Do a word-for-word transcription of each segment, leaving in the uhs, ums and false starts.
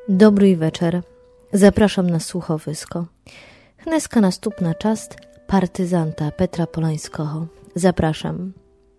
Dobry wieczór. Zapraszam na słuchowisko. Dneska następna czast partyzanta Petra Polańskiego. Zapraszam.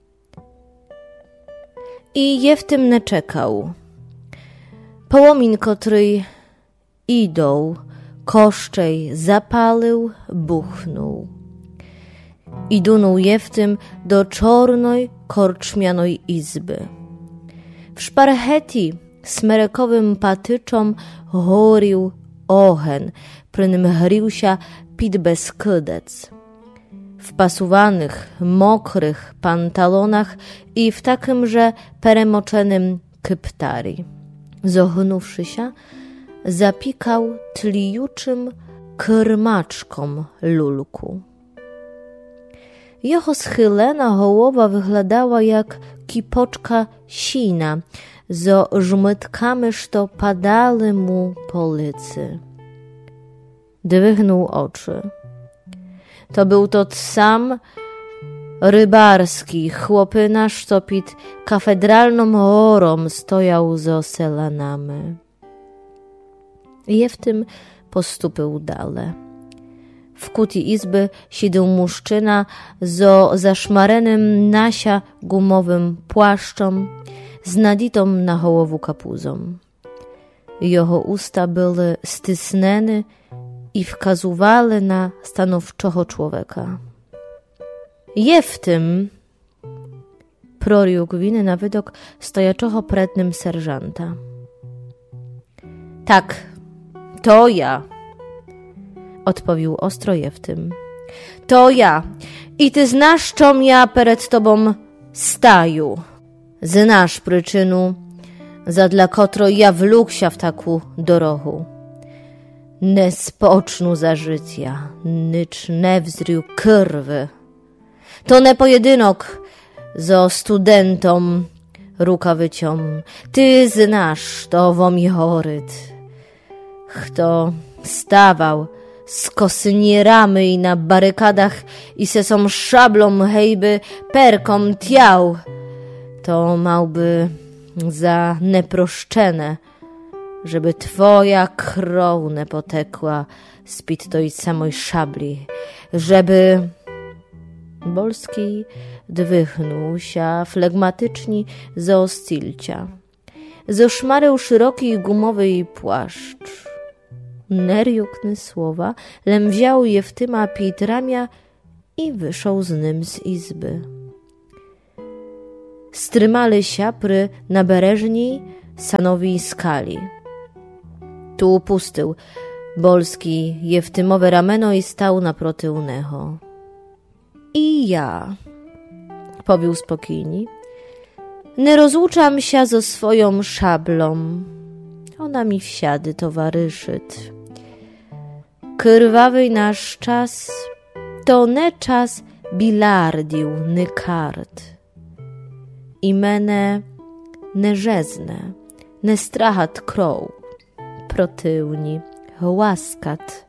I je w tym nie czekał. Połomin, który idą, koszczej zapalił, buchnął. I dunął je w tym do czornej, korczmianej izby. W szparcheti smerekowym patyczom horił ochen, prym hrił się pit bezkydec. W pasuwanych, mokrych pantalonach i w takimże peremoczenym kyptari. Zochnąwszy się, zapikał tlijuczym krmaczkom lulku. Jeho schylena głowa wyglądała jak kipoczka sina, zo żmytkami, što padały mu po licy. Dwychnął oczy. To był tot sam rybarski chłopyna, što pід kafedralną horą stojał zo selanami. Je w tym postupył dalej. W kuti izby siedział muszczyna zo zaszmarenym nasia gumowym płaszczom z naditą na hołowu kapuzą. Jego usta były stysnene i wskazywały na stanowczego człowieka. Je w tym prorił winy na widok stojaczego przed nim serżanta. Tak, to ja, odpowiedział ostro je w tym. To ja i ty znasz, czom ja przed tobą staju. Znasz przyczynu, zadla kotro ja wlókł się w taku dorogu. Nie spocznu za życia, nicz nie wzrił krwy. To nie pojedynok zo studentom rukawyciom. Ty znasz to womi choryt. Kto stawał z kosynieramy i na barykadach i se są szablą hejby perkom tiał, to małby za neproszczene, żeby twoja krew nie potekła spід tej samej szabli, żeby... Bolski dwychnął się flegmatycznie za oscilcia. Zoszmarył szeroki i gumowy płaszcz. Neriukny słowa, lem wziął je w tyma pід ramia i wyszł z nim z izby. Strymali się pry nabereżni sanowi skali. Tu upustył Bolski je w tymowe rameno i stał naproti u neho. I ja, powił spokojnie, nie rozłuczam się ze swoją szablą. Ona mi wsiady towarzyszyt. Krwawy nasz czas to nie czas bilardił, nie kart. I mene nie rzezne, nie strachat kroł, protyłni, łaskat.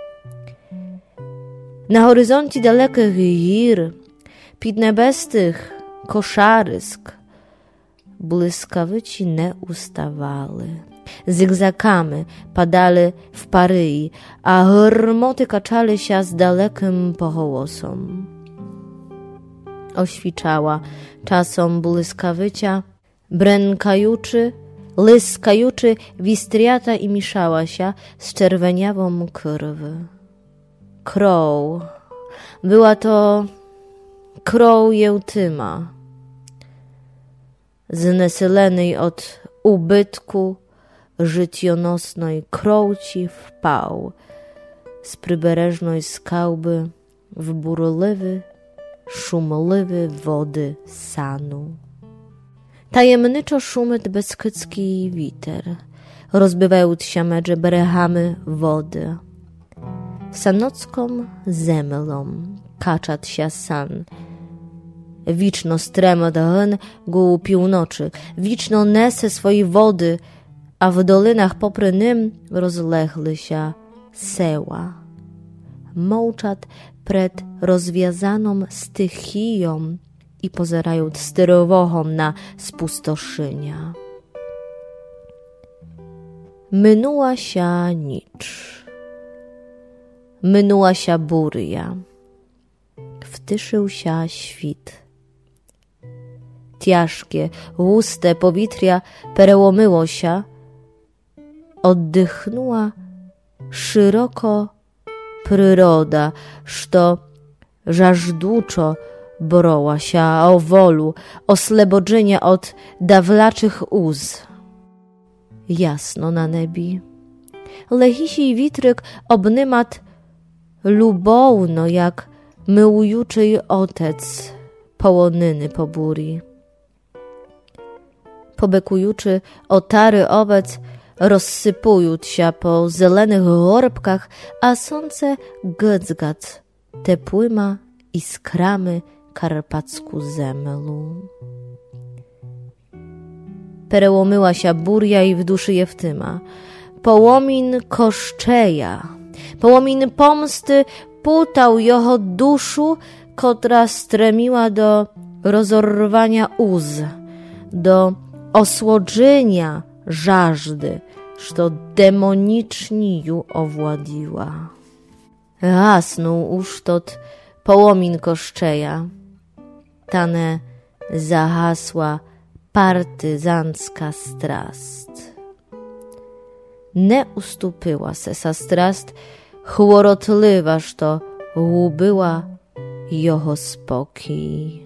Na horyzoncie dalekich gir, pід nebestych koszarysk, błyskawyci nie ustawały. Zygzakami padali w paryi, a hrmoty kaczali się z dalekim pohołosom. Oświczała czasem błyskawycia, brękajuczy, lyskajuczy wistriata i miszała się z czerweniawą krwy. Kroł. Była to kroł Jełtyma. Znesylenej od ubytku życionosnej krołci wpał z przybereżnej skałby w burliwy, szumliwy wody sanu. Tajemniczo szumyt beskidzki witer, rozbywając się medże brechamy wody. Sanocką zemlą kaczat się san. Wiczno stremo dahn gu północy, wiczno nese swojej wody, a w dolinach popry nim rozległy się seła. Mołczat przed rozwiązaną stychiją i pozerają styrowochom na spustoszynia. Minęła się nicz. Minęła się burja. Wtyszył się świt. Ciężkie, łuste powietrze przełomyło się. Oddychnęła szeroko przyroda, što żażdłuczo boroła się o wolu, o slebodzenie od dawlaczych łz. Jasno na nebi. Lechisий witryk obnymat lubowno, jak myłujuczy otec połonyny po buri. Pobekujuczy otary obec rozsypują się po zelenych gorbkach, a słońce gdzgac tepłyma iskramy karpacku zemelu. Perełomyła się burja i w duszy Jeftyma. Połomin koszczeja, połomin pomsty putał jeho duszu, kotra stremiła do rozorwania łz, do osłodzenia żażdy, što demonicznie ju owładziła. Hasnął już tot połomin koszczeja. Tane zahasła partyzancka strast. Nie ustupyła se sa strast, chłorotliwa, što łubyła jeho spokój.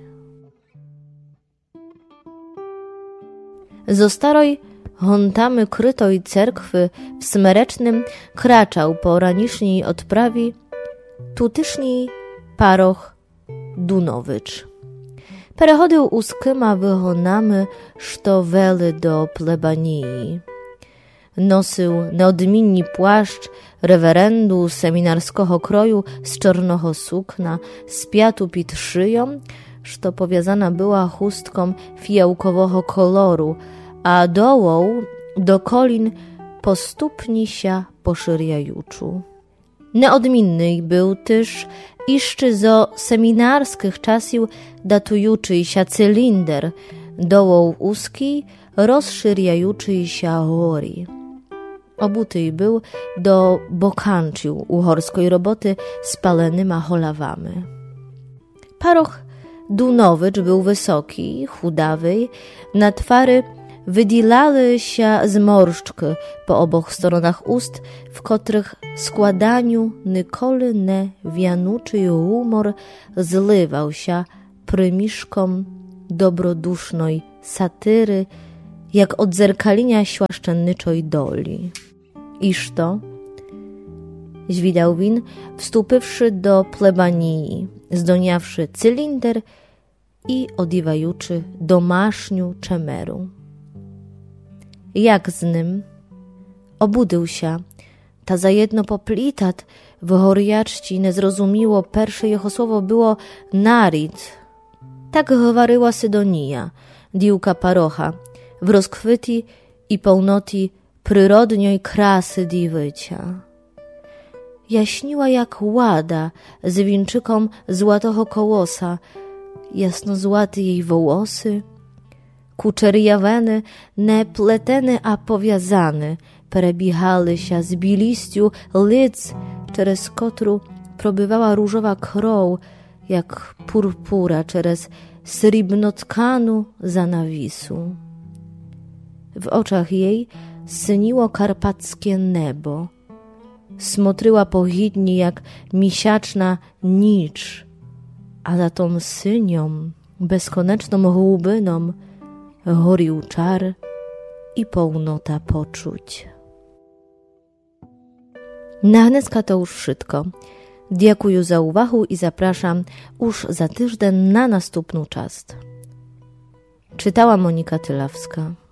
Zo staroj hontamy krytoj cerkwy w Smerecznym kraczał po ranicznej odprawi tutyszni paroch Dunowicz. Perechodził uskima wychonamy, što weli do plebanii. Nosił neodminni płaszcz rewerendu seminarskiego kroju z czarnego sukna, spiatu pід szyją, što powiązana była chustką fijałkowego koloru, a dołą do kolin postupnie się poszerjajuczu. Neodminny był też jeszcze zo seminarskich czasów datujuczy się cylinder, dołą uski, rozszerjajuczy się gori. Obuty był do bokanciu uhorskiej roboty spalonyma holawami. Paroch Dunowicz był wysoki, chudawy, na twary wydzielały się zmorszczki po oboch stronach ust, w których składaniu nikoli nie wianuczy humor zlywał się prymiszkom dobrodusznej satyry, jak odzerkalinia świaszczenniczej doli. Iż to, zwidał win, wstupywszy do plebanii, zdoniawszy cylinder i odiwajuczy domaszniu czemeru. Jak z nim? Obudył się, ta za jedno poplitat w horiaczci nie zrozumiło, pierwsze jeho słowo było narid. Tak gowaryła Sydonia, diłka parocha, w rozkwyti i pełnoti przyrodniej krasy diwycia. Jaśniła jak łada z winczyką złotego kołosa, jasnozłaty jej wołosy, kuczerjaweny, nie pleteny, a powiązany, prebiegały się z biliściu lic, przez kotru probywała różowa krow, jak purpura przez srebrnotkanu zanawisu. W oczach jej syniło karpackie niebo. Smotryła pohidnie jak misiaczna nicz, a za tą synią, bezkoneczną głubyną gorił czar i pełnota poczuć. Na dneska to już wszystko. Dziękuję za uwagę i zapraszam już za tydzień na następną część. Czytała Monika Tylawska.